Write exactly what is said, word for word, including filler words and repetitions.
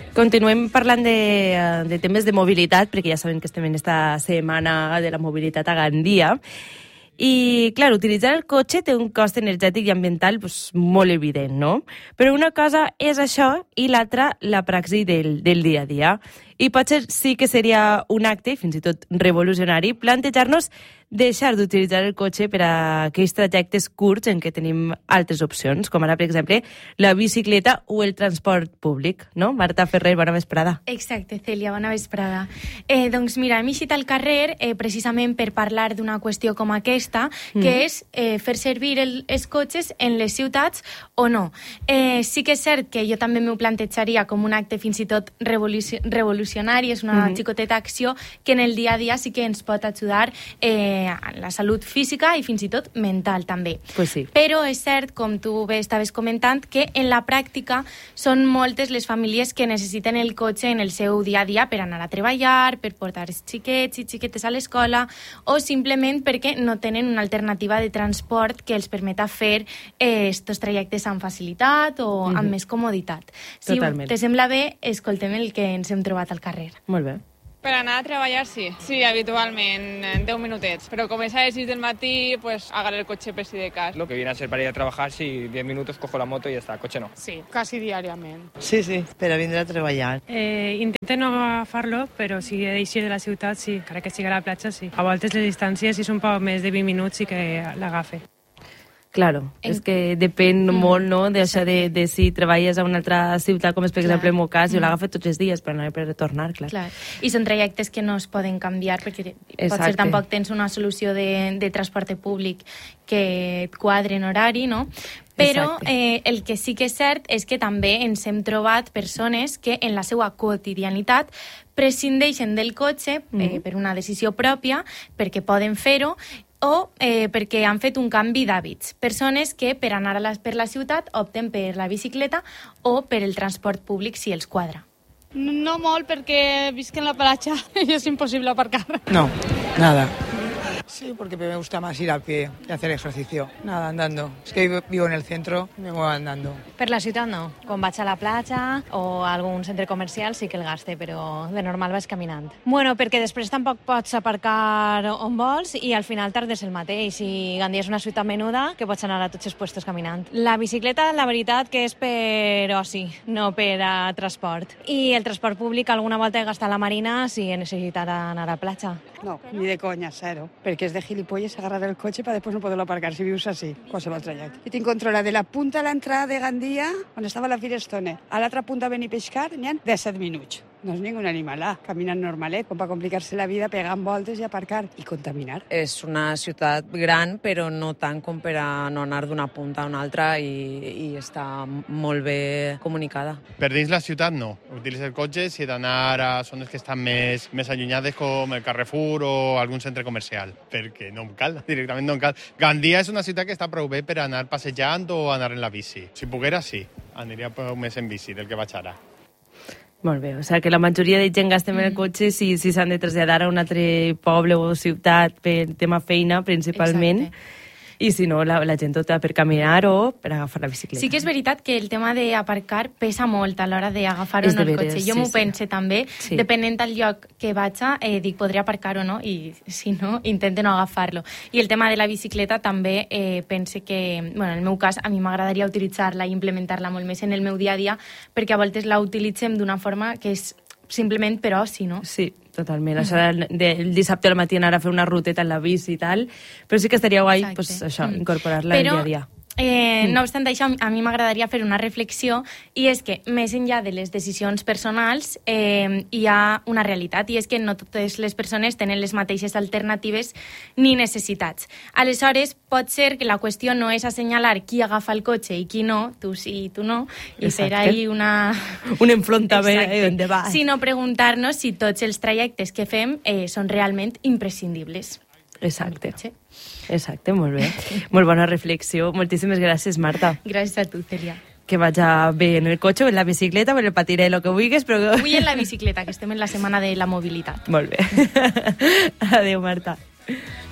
Continuem parlant de, de temes de mobilitat, perquè ja sabem que estem en esta setmana de la mobilitat a Gandia. I, clar, utilitzar el cotxe té un cost energètic i ambiental pues, molt evident, no? Però una cosa és això i l'altra la praxi del, del dia a dia. I potser sí que seria un acte, fins i tot revolucionari, plantejar-nos deixar d'utilitzar el cotxe per a aquells trajectes curts en què tenim altres opcions, com ara, per exemple, la bicicleta o el transport públic, no? Marta Ferrer, bona vesprada. Exacte, Cèlia, bona vesprada. Eh, doncs mira, hem eixit al carrer eh, precisament per parlar d'una qüestió com aquesta, que mm. és eh, fer servir el, els cotxes en les ciutats o no. Eh, sí que és cert que jo també m'ho plantejaria com un acte fins i tot revoluci revolucionari, és una mm-hmm. xicoteta acció que en el dia a dia sí que ens pot ajudar eh, la salut física i fins i tot mental també. Pues sí. Però és cert, com tu bé estaves comentant, que en la pràctica són moltes les famílies que necessiten el cotxe en el seu dia a dia per anar a treballar, per portar els xiquets i xiquetes a l'escola o simplement perquè no tenen una alternativa de transport que els permeta fer eh, estos trajectes amb facilitat o mm-hmm. amb més comoditat. Si Totalment. te sembla bé, escoltem el que ens hem trobat al carrer. Molt bé. Per anar a treballar, sí. Sí, habitualment, en deu minutets. Pero como es a las seis del matí, pues agarré el coche per si de cas. Lo que viene a ser para ir a trabajar, sí, diez minutos cojo la moto y ya está, coche no. Sí, casi diàriament. Sí, sí, per a vindre a treballar. Eh, intento no agafar-lo, però si he d'eixir de la ciutat, sí, encara que sigui a la platja, sí. A voltes les distàncies, si són poc més de vint minuts, sí que l'agafe. Claro, en... és que depèn mm. molt, no?, d'això de, de si treballes a una altra ciutat, com és, per clar. exemple, el meu cas, mm. jo l'agafo tots els dies per anar i per retornar, clar. clar. I són trajectes que no es poden canviar, perquè Exacte. potser tampoc tens una solució de, de transport públic que et quadre en horari, no? Però eh, el que sí que és cert és que també ens hem trobat persones que en la seva quotidianitat prescindeixen del cotxe mm. eh, per una decisió pròpia, perquè poden fer-ho, o eh, perquè han fet un canvi d'hàbits. Persones que per anar a la, per la ciutat opten per la bicicleta o per el transport públic si els quadra. No molt, perquè visc en la platja i és impossible aparcar. No, nada. Sí, porque me gusta más ir a pie y hacer ejercicio. Nada, andando. Es que vivo en el centro, me muevo andando. Per la ciutat no. Quan vaig a la platja o a algun centre comercial sí que el gaste, però de normal vaig caminant. Bueno, perquè després tampoc pots aparcar on vols i al final tardes el mateix. I Gandia és una ciutat menuda que pots anar a tots els puestos caminant. La bicicleta, la veritat, que és per oci, no per a transport. I el transport públic alguna volta he gastat a la Marina si he necessitat anar a la platja. No, ni de conya, zero. Perquè és de gilipolles agarrar el cotxe per després no poder-lo aparcar si vius així, qualsevol trajecte. I tinc controla de la punta a l'entrada de Gandia, on estava la Firestone, a l'altra punta a Benipeixcar, n'hi ha disset minuts. No és ningú animalà, caminant normalet, com per complicar-se la vida, pegant voltes i aparcar i contaminar. És una ciutat gran, però no tant com per a no anar d'una punta a una altra i, i està molt bé comunicada. Per dins la ciutat no. Utilitza el cotxe si he d'anar a zones que estan més, més allunyades com el Carrefour o algun centre comercial, perquè no em cal, directament no em cal. Gandia és una ciutat que està prou bé per anar passejant o anar en la bici. Si poguera, sí. Aniria prou més en bici del que vaig ara. Molt bé, o sigui que la majoria de gent gastem en el cotxe si si s'han de traslladar a un altre poble o ciutat per tema feina, principalment. Exacte. I si no, la, la gent opta per caminar o per agafar la bicicleta. Sí que és veritat que el tema d'aparcar pesa molt a l'hora d'agafar o no el cotxe. Jo m'ho sí, pense sí. també, sí. depenent del lloc que vaig a, eh, dic, podré aparcar o no, i si no, intento no agafar-lo. I el tema de la bicicleta també eh, pense que, bueno, en el meu cas, a mi m'agradaria utilitzar-la i implementar-la molt més en el meu dia a dia, perquè a voltes la utilitzem d'una forma que és simplement per oci, no? Sí, totalment. Mm. Això del, del dissabte al matí anar a fer una ruteta en la bici i tal, però sí que estaria guai, pues, això, mm. incorporar-la al dia a dia. Eh, no obstant això, a mi m'agradaria fer una reflexió, i és que, més enllà de les decisions personals, eh, hi ha una realitat, i és que no totes les persones tenen les mateixes alternatives ni necessitats. Aleshores, pot ser que la qüestió no és assenyalar qui agafa el cotxe i qui no, tu sí i tu no, i fer ahí una... un enfrontament eh, de va. Sinó preguntar-nos si tots els trajectes que fem eh, són realment imprescindibles. Exacte. Exacte, molt bé. Molt bona reflexió. Moltíssimes gràcies, Marta. Gràcies a tu, Cèlia. Que vagi bé en el cotxe, en la bicicleta, en el patinet, el que vulguis, però... Avui en la bicicleta, que estem en la setmana de la mobilitat. Molt bé. Adéu, Marta.